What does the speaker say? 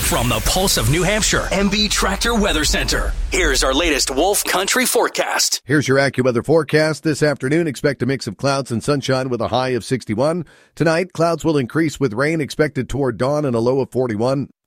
From the Pulse of New Hampshire, MB Tractor Weather Center. Here's our latest Wolf Country forecast. Here's your AccuWeather forecast. This afternoon, expect a mix of clouds and sunshine with a high of 61. Tonight, clouds will increase with rain expected toward dawn and a low of 41.